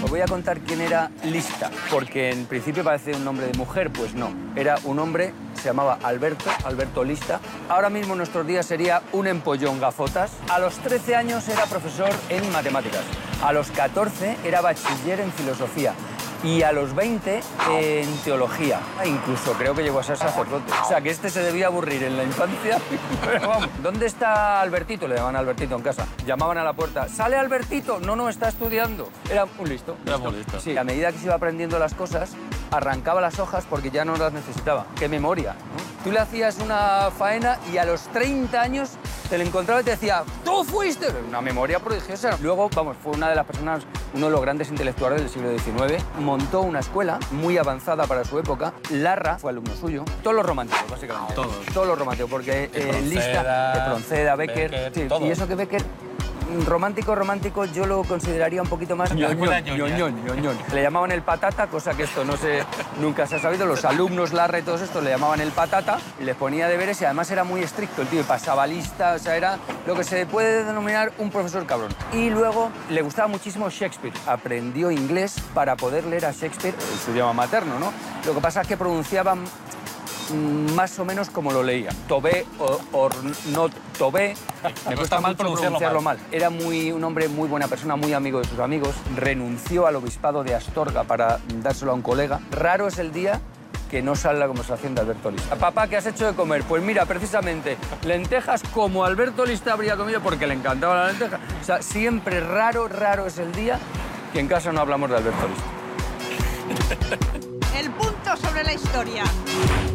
Os voy a contar quién era Lista, porque en principio parece un nombre de mujer, pues no. Era un hombre, se llamaba Alberto Lista. Ahora mismo en nuestros días sería un empollón gafotas. A los 13 años era profesor en matemáticas. A los 14 era bachiller en filosofía. Y a los 20 en teología. Incluso creo que llegó a ser sacerdote. O sea, que este se debía aburrir en la infancia. Pero vamos, ¿dónde está Albertito? Le llamaban a Albertito en casa. Llamaban a la puerta. ¿Sale Albertito? No, no, está estudiando. Era un listo. Era muy listo. Sí, a medida que se iba aprendiendo las cosas, arrancaba las hojas porque ya no las necesitaba. ¡Qué memoria! ¿No? Tú le hacías una faena y a los 30 años te lo encontraba y te decía ¡tú fuiste! Una memoria prodigiosa. Luego, vamos, fue una de las personas, uno de los grandes intelectuales del siglo XIX. Montó una escuela muy avanzada para su época. Larra fue alumno suyo. Todos los románticos, básicamente. Todos los románticos, porque Espronceda, Lista, Espronceda, Becker... Sí, todo. y eso que Becker... Romántico, yo lo consideraría un poquito más ñoñón. Le llamaban el patata, cosa que esto no sé, nunca se ha sabido. Los alumnos Larra y todos estos le llamaban el patata y les ponía deberes y además era muy estricto el tío, y pasaba lista, o sea, era lo que se puede denominar un profesor cabrón. Y luego le gustaba muchísimo Shakespeare. Aprendió inglés para poder leer a Shakespeare en su idioma materno, ¿no? Lo que pasa es que pronunciaban más o menos como lo leía. Tobé o not Tobé. Me cuesta mal pronunciarlo mal. Era un hombre muy buena persona, muy amigo de sus amigos. Renunció al obispado de Astorga para dárselo a un colega. Raro es el día que no sale la conversación de Alberto Lista. Papá, ¿qué has hecho de comer? Pues mira, precisamente, lentejas como Alberto Lista habría comido porque le encantaba la lenteja. O sea, siempre raro es el día que en casa no hablamos de Alberto Lista. El punto sobre la historia.